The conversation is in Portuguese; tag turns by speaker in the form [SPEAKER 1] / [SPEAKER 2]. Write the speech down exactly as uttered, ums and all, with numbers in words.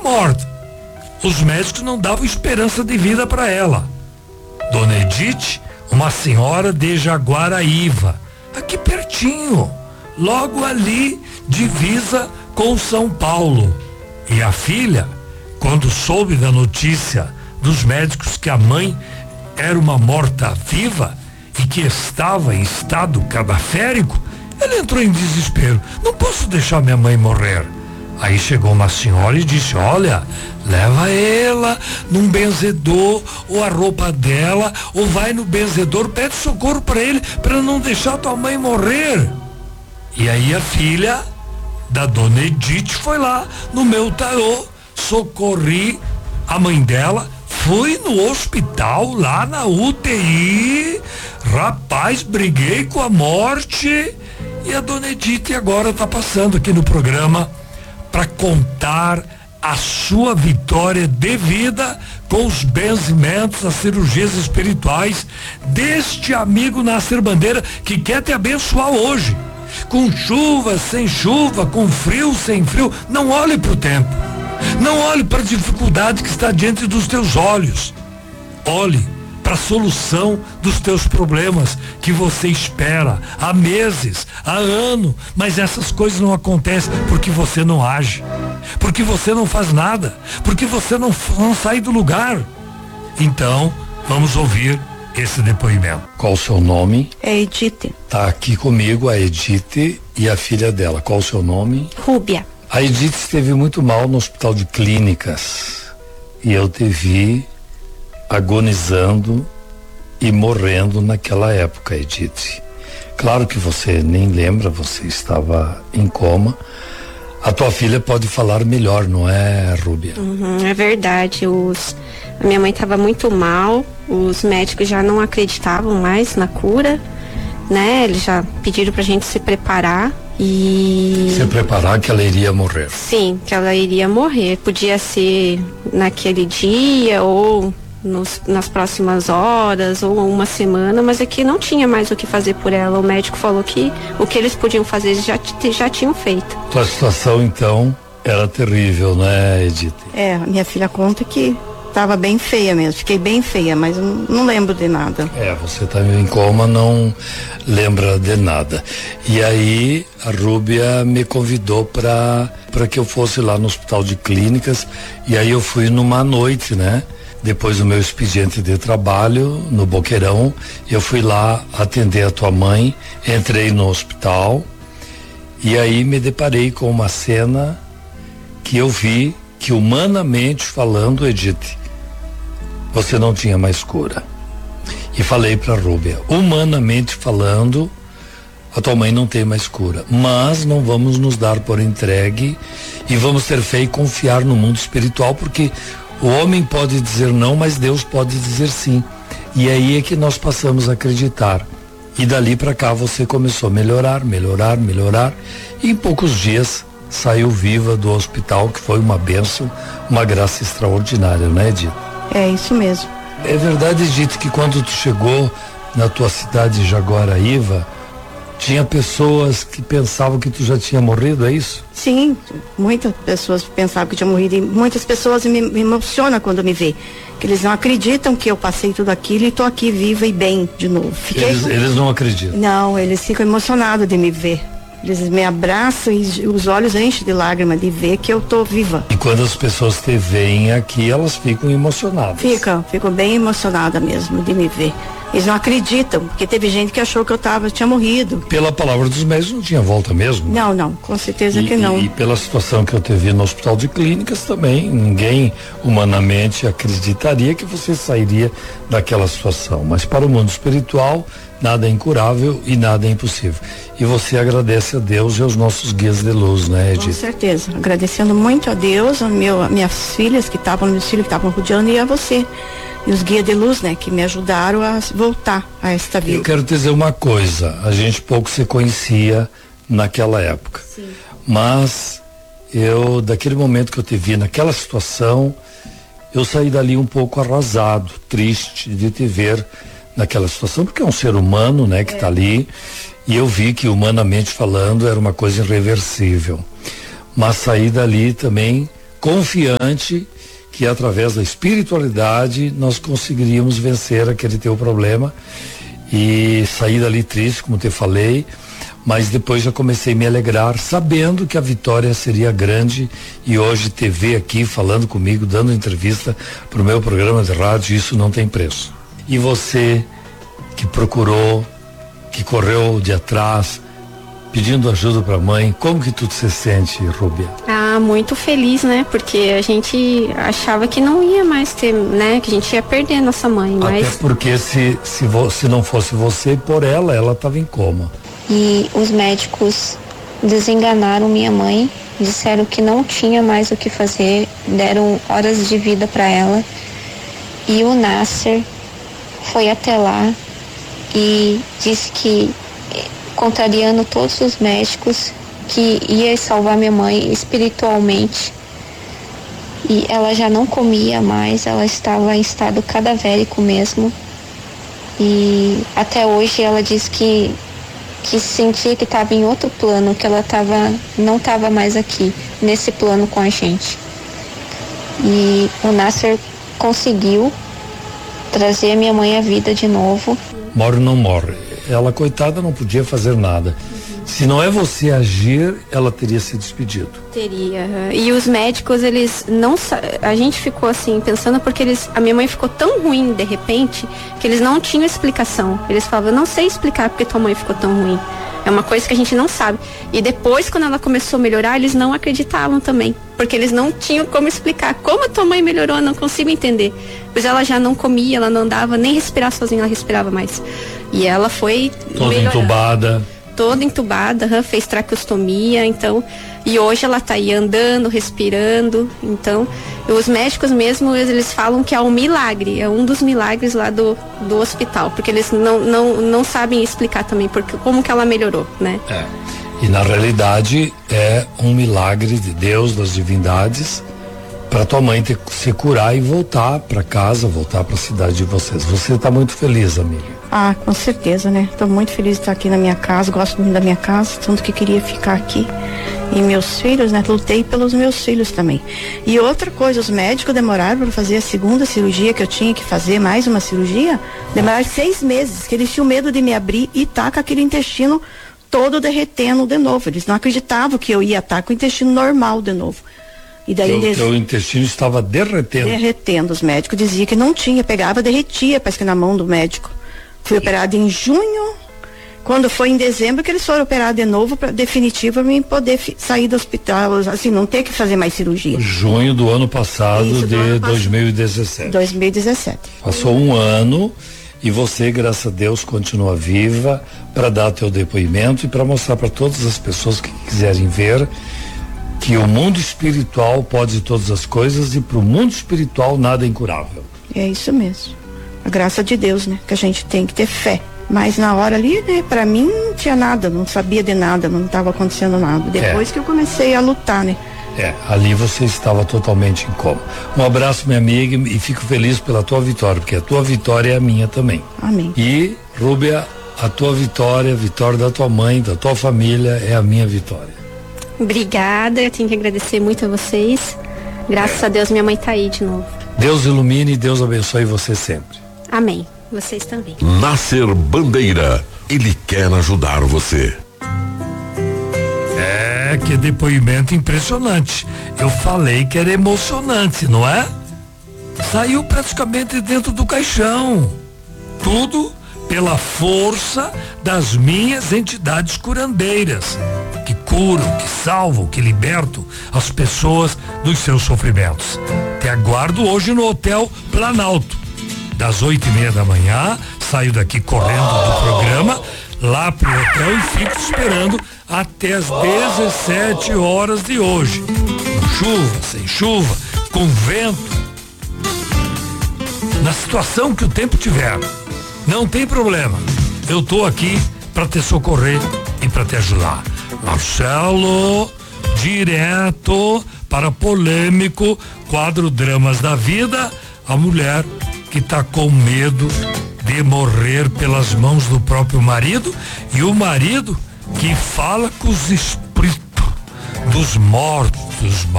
[SPEAKER 1] morta. Os médicos não davam esperança de vida para ela. Dona Edith, uma senhora de Jaguaraíva, aqui pertinho, logo ali, divisa com São Paulo. E a filha, quando soube da notícia dos médicos que a mãe era uma morta-viva e que estava em estado cadavérico, ela entrou em desespero. Não posso deixar minha mãe morrer. Aí chegou uma senhora e disse: olha, leva ela num benzedor, ou a roupa dela, ou vai no benzedor, pede socorro para ele, para não deixar tua mãe morrer. E aí a filha da dona Edith foi lá no meu tarô, socorri a mãe dela, fui no hospital, lá na U T I, rapaz, briguei com a morte, e a dona Edith agora está passando aqui no programa para contar a sua vitória de vida com os benzimentos, as cirurgias espirituais deste amigo Nasser Bandeira, que quer te abençoar hoje. Com chuva, sem chuva, com frio, sem frio, não olhe para o tempo. Não olhe para a dificuldade que está diante dos teus olhos. Olhe para a solução dos teus problemas que você espera há meses, há anos, mas essas coisas não acontecem porque você não age, porque você não faz nada, porque você não, não sai do lugar. Então, vamos ouvir esse depoimento. Qual o seu nome?
[SPEAKER 2] É Edith.
[SPEAKER 1] Tá aqui comigo a Edith e a filha dela. Qual o seu nome?
[SPEAKER 2] Rúbia.
[SPEAKER 1] A Edith esteve muito mal no hospital de clínicas e eu te vi agonizando e morrendo naquela época, Edith. Claro que você nem lembra, você estava em coma. A tua filha pode falar melhor, não é, Rúbia?
[SPEAKER 2] Uhum, é verdade. Os, a minha mãe estava muito mal, os médicos já não acreditavam mais na cura, né? Eles já pediram pra gente se preparar e...
[SPEAKER 1] Se preparar que ela iria morrer.
[SPEAKER 2] Sim, que ela iria morrer. Podia ser naquele dia ou nos, nas próximas horas ou uma semana, mas aqui não tinha mais o que fazer por ela. O médico falou que o que eles podiam fazer eles já, já tinham feito.
[SPEAKER 1] Tua situação então era terrível, né, Edith?
[SPEAKER 3] É, a minha filha conta que estava bem feia mesmo, fiquei bem feia, mas não, não lembro de nada.
[SPEAKER 1] É, você tá em coma, não lembra de nada. E aí a Rúbia me convidou para para que eu fosse lá no hospital de clínicas, e aí eu fui numa noite, né? Depois do meu expediente de trabalho no Boqueirão, eu fui lá atender a tua mãe, entrei no hospital e aí me deparei com uma cena que eu vi que, humanamente falando, Edith, você não tinha mais cura. E falei para Rúbia, humanamente falando, a tua mãe não tem mais cura, mas não vamos nos dar por entregue e vamos ter fé e confiar no mundo espiritual, porque o homem pode dizer não, mas Deus pode dizer sim. E aí é que nós passamos a acreditar. E dali para cá você começou a melhorar, melhorar, melhorar, e em poucos dias saiu viva do hospital, que foi uma bênção, uma graça extraordinária, né, Edith?
[SPEAKER 3] É isso mesmo.
[SPEAKER 1] É verdade, Edith, que quando tu chegou na tua cidade de Jaguaraíva, tinha pessoas que pensavam que tu já tinha morrido, é isso?
[SPEAKER 3] Sim, muitas pessoas pensavam que eu tinha morrido, e muitas pessoas me, me emocionam quando me vê, que eles não acreditam que eu passei tudo aquilo e tô aqui viva e bem de novo. Fiquei
[SPEAKER 1] eles,
[SPEAKER 3] com...
[SPEAKER 1] eles não acreditam?
[SPEAKER 3] Não, eles ficam emocionados de me ver. Eles me abraçam e os olhos enchem de lágrimas de ver que eu tô viva.
[SPEAKER 1] E quando as pessoas te veem aqui, elas ficam emocionadas?
[SPEAKER 3] Ficam, ficam bem emocionadas mesmo de me ver. Eles não acreditam, porque teve gente que achou que eu tava, tinha morrido.
[SPEAKER 1] Pela palavra dos médicos não tinha volta mesmo?
[SPEAKER 3] Não, não, com certeza
[SPEAKER 1] e,
[SPEAKER 3] que não.
[SPEAKER 1] E, e pela situação que eu te vi no hospital de clínicas também, ninguém humanamente acreditaria que você sairia daquela situação. Mas para o mundo espiritual, nada é incurável e nada é impossível. E você agradece a Deus e aos nossos guias de luz, né, Edith?
[SPEAKER 3] Com certeza, agradecendo muito a Deus, a, meu, a minhas filhas que estavam, meus filhos que estavam rodeando, e a você. E os guias de luz, né, que me ajudaram a voltar a esta vida.
[SPEAKER 1] Eu quero te dizer uma coisa, a gente pouco se conhecia naquela época.
[SPEAKER 3] Sim.
[SPEAKER 1] Mas eu, daquele momento que eu te vi naquela situação, eu saí dali um pouco arrasado, triste de te ver naquela situação, porque é um ser humano, né, que está é. ali, e eu vi que, humanamente falando, era uma coisa irreversível. Mas saí dali também
[SPEAKER 4] confiante que através da espiritualidade nós conseguiríamos vencer aquele teu problema e sair dali triste, como te falei, mas depois já comecei a me alegrar, sabendo que a vitória seria grande, e hoje te ver aqui falando comigo, dando entrevista para o meu programa de rádio, isso não tem preço. E você que procurou, que correu de atrás, pedindo ajuda para a mãe, como que tu se sente, Rúbia?
[SPEAKER 2] Ah, muito feliz, né? Porque a gente achava que não ia mais ter, né? Que a gente ia perder nossa mãe, mas...
[SPEAKER 4] Até porque se, se, vo, se não fosse você, por ela, ela estava em coma.
[SPEAKER 5] E os médicos desenganaram minha mãe, disseram que não tinha mais o que fazer, deram horas de vida para ela. E o Nasser foi até lá e disse que, contrariando todos os médicos, que ia salvar minha mãe espiritualmente. E ela já não comia mais, ela estava em estado cadavérico mesmo. E até hoje ela diz que, que sentia que estava em outro plano, que ela tava, não estava mais aqui, nesse plano com a gente. E o Nasser conseguiu trazer a minha mãe à vida de novo.
[SPEAKER 4] Morre ou não morre? Ela, coitada, não podia fazer nada. Se não é você agir, ela teria se despedido.
[SPEAKER 2] Teria. E os médicos, eles não... A gente ficou assim, pensando, porque eles... A minha mãe ficou tão ruim, de repente, que eles não tinham explicação. Eles falavam, eu não sei explicar porque tua mãe ficou tão ruim. É uma coisa que a gente não sabe. E depois, quando ela começou a melhorar, eles não acreditavam também. Porque eles não tinham como explicar. Como a tua mãe melhorou, eu não consigo entender. Pois ela já não comia, ela não andava, nem respirar sozinha, ela respirava mais. E ela foi...
[SPEAKER 4] Toda melhorando. entubada.
[SPEAKER 2] Toda entubada, fez traqueostomia, então, e hoje ela tá aí andando, respirando, então, os médicos mesmo, eles falam que é um milagre, é um dos milagres lá do, do hospital, porque eles não, não, não sabem explicar também porque, como que ela melhorou, né?
[SPEAKER 4] É, e na realidade é um milagre de Deus, das divindades, para tua mãe ter, se curar e voltar para casa, voltar para a cidade de vocês. Você está muito feliz, amiga?
[SPEAKER 3] Ah, com certeza, né? Estou muito feliz de estar aqui na minha casa, gosto muito da minha casa, tanto que queria ficar aqui. E meus filhos, né? Lutei pelos meus filhos também. E outra coisa, os médicos demoraram para fazer a segunda cirurgia que eu tinha que fazer, mais uma cirurgia, demoraram seis meses, que eles tinham medo de me abrir e tá com aquele intestino todo derretendo de novo. Eles não acreditavam que eu ia estar com o intestino normal de novo. E daí
[SPEAKER 4] o
[SPEAKER 3] eles...
[SPEAKER 4] teu intestino estava derretendo.
[SPEAKER 3] Derretendo. Os médicos diziam que não tinha, pegava, derretia, parece que na mão do médico. Fui operada em junho, quando foi em dezembro que eles foram operar de novo, para definitivo, para mim poder sair do hospital, assim, não ter que fazer mais cirurgia.
[SPEAKER 4] Junho do ano passado, Isso, de ano dois mil e dezessete.
[SPEAKER 3] dois mil e dezessete.
[SPEAKER 4] Passou um ano e você, graças a Deus, continua viva para dar teu depoimento e para mostrar para todas as pessoas que quiserem ver que o mundo espiritual pode todas as coisas e para o mundo espiritual nada é incurável.
[SPEAKER 3] É isso mesmo. A graça de Deus, né? Que a gente tem que ter fé. Mas na hora ali, né? Pra mim não tinha nada, não sabia de nada, não estava acontecendo nada. Depois é. que eu comecei a lutar, né?
[SPEAKER 4] É, ali você estava totalmente em coma. Um abraço, minha amiga, e fico feliz pela tua vitória, porque a tua vitória é a minha também.
[SPEAKER 3] Amém.
[SPEAKER 4] E, Rúbia, a tua vitória, a vitória da tua mãe, da tua família, é a minha vitória.
[SPEAKER 2] Obrigada, eu tenho que agradecer muito a vocês. Graças é. a Deus, minha mãe tá aí de novo.
[SPEAKER 4] Deus ilumine e Deus abençoe você sempre.
[SPEAKER 2] Amém. Vocês também.
[SPEAKER 6] Nasser Bandeira, ele quer ajudar você.
[SPEAKER 1] É, que depoimento impressionante. Eu falei que era emocionante, não é? Saiu praticamente dentro do caixão. Tudo pela força das minhas entidades curandeiras, que curam, que salvam, que libertam as pessoas dos seus sofrimentos. Te aguardo hoje no Hotel Planalto. Das oito e meia da manhã, saio daqui correndo do programa, lá pro hotel e fico esperando até as dezessete horas de hoje. Com chuva, sem chuva, com vento. Na situação que o tempo tiver, não tem problema. Eu tô aqui para te socorrer e para te ajudar. Marcelo, direto para polêmico quadro Dramas da Vida, a mulher que tá com medo de morrer pelas mãos do próprio marido e o marido que fala com os espíritos dos mortos.